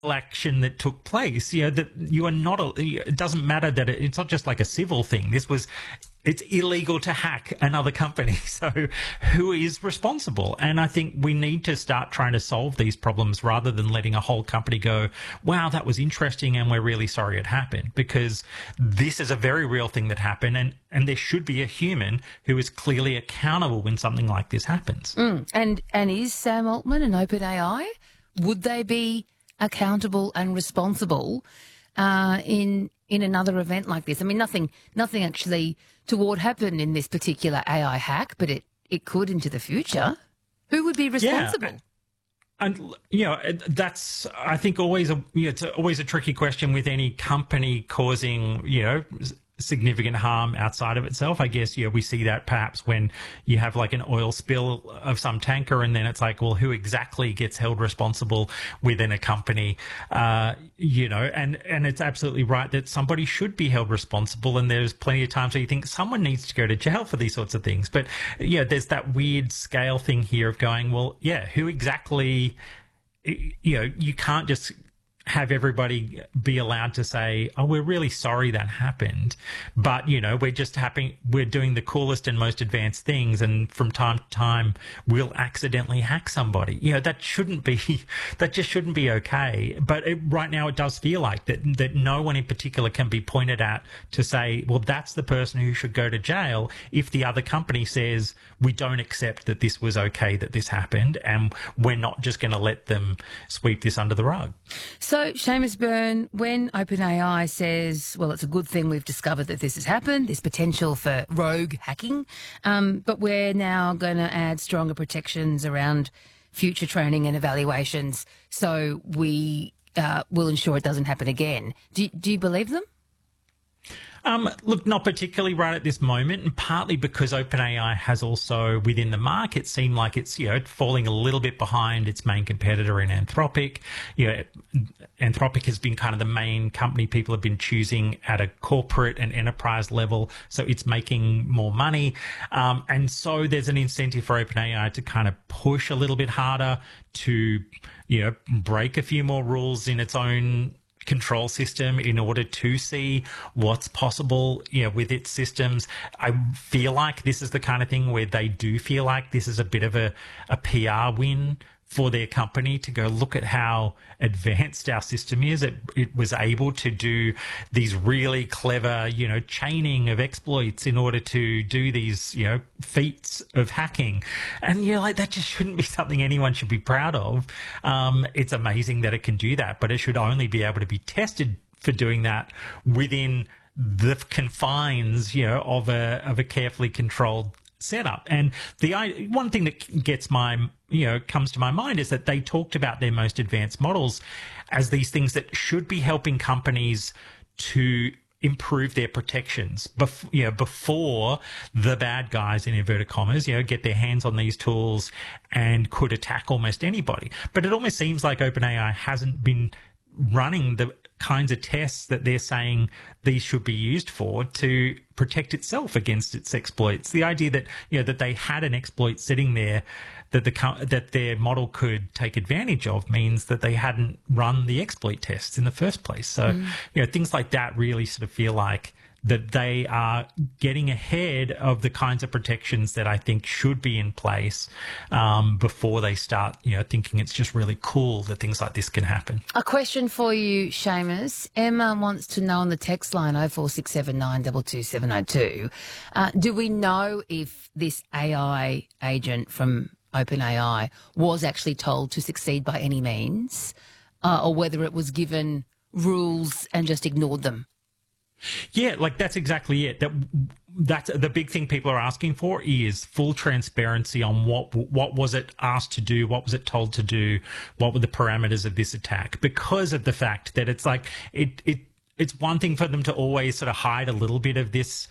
action that took place, that you are not, it doesn't matter that it's not just like a civil thing. It's illegal to hack another company. So who is responsible? And I think we need to start trying to solve these problems rather than letting a whole company go, wow, that was interesting and we're really sorry it happened, because this is a very real thing that happened, and there should be a human who is clearly accountable when something like this happens. And is Sam Altman and OpenAI, would they be accountable and responsible in another event like this? I mean, nothing actually toward happened in this particular AI hack, but it could into the future. Who would be responsible? Yeah. And, that's, I think, it's always a tricky question with any company causing, significant harm outside of itself. I guess, we see that perhaps when you have like an oil spill of some tanker, and then it's like, well, who exactly gets held responsible within a company? And it's absolutely right that somebody should be held responsible. And there's plenty of times where you think someone needs to go to jail for these sorts of things. But there's that weird scale thing here of going, well, who exactly, you can't just have everybody be allowed to say, oh, we're really sorry that happened, but we're doing the coolest and most advanced things, and from time to time we'll accidentally hack somebody. That just shouldn't be okay. But right now it does feel like that no one in particular can be pointed at to say, well, that's the person who should go to jail, if the other company says, we don't accept that this was okay, that this happened, and we're not just going to let them sweep this under the rug. So, Seamus Byrne, when OpenAI says, well, it's a good thing we've discovered that this has happened, there's potential for rogue hacking, but we're now going to add stronger protections around future training and evaluations, so we will ensure it doesn't happen again. Do you believe them? Look, not particularly right at this moment, and partly because OpenAI has also, within the market, seemed like it's, falling a little bit behind its main competitor in Anthropic. Anthropic has been kind of the main company people have been choosing at a corporate and enterprise level, so it's making more money. And so there's an incentive for OpenAI to kind of push a little bit harder to, break a few more rules in its own control system in order to see what's possible, with its systems. I feel like this is the kind of thing where they do feel like this is a bit of a PR win for their company, to go, look at how advanced our system is. It was able to do these really clever, chaining of exploits in order to do these, feats of hacking. And that just shouldn't be something anyone should be proud of. It's amazing that it can do that, but it should only be able to be tested for doing that within the confines, of a carefully controlled setup. And the one thing that comes to my mind is that they talked about their most advanced models as these things that should be helping companies to improve their protections before the bad guys, in inverted commas, get their hands on these tools and could attack almost anybody. But it almost seems like OpenAI hasn't been running the kinds of tests that they're saying these should be used for to protect itself against its exploits. The idea that that they had an exploit sitting there that their model could take advantage of means that they hadn't run the exploit tests in the first place. So things like that really sort of feel like that they are getting ahead of the kinds of protections that I think should be in place before they start, thinking it's just really cool that things like this can happen. A question for you, Seamus. Emma wants to know on the text line 0467 22702, do we know if this AI agent from OpenAI was actually told to succeed by any means, or whether it was given rules and just ignored them? Yeah, that's exactly it. That's the big thing people are asking for, is full transparency on what was it asked to do, what was it told to do, what were the parameters of this attack, because of the fact that it's like it's one thing for them to always sort of hide a little bit of this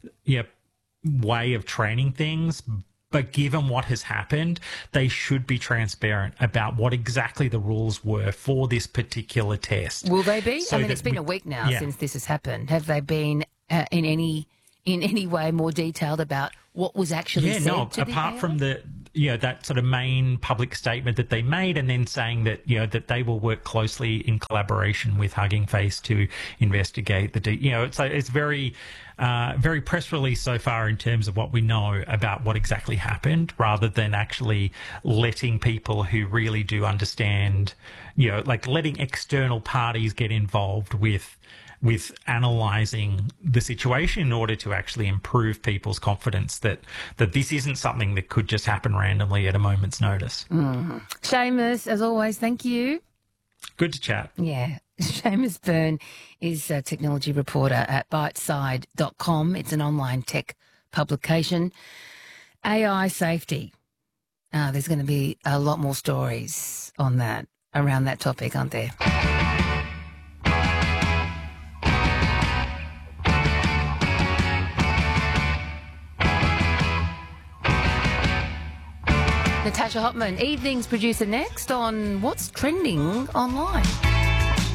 way of training things. But given what has happened, they should be transparent about what exactly the rules were for this particular test. Will they be? So it's been a week now since this has happened. Have they been in any way more detailed about what was actually said to the AI? that sort of main public statement that they made, and then saying that that they will work closely in collaboration with Hugging Face to investigate it's very very press release so far in terms of what we know about what exactly happened, rather than actually letting people who really do understand, letting external parties get involved with analysing the situation in order to actually improve people's confidence that this isn't something that could just happen randomly at a moment's notice. Seamus, as always, thank you. Good to chat. Yeah. Seamus Byrne is a technology reporter at biteside.com. It's an online tech publication. AI safety. There's going to be a lot more stories on that, around that topic, aren't there? Natasha Hopman, evenings producer, next on What's Trending Online.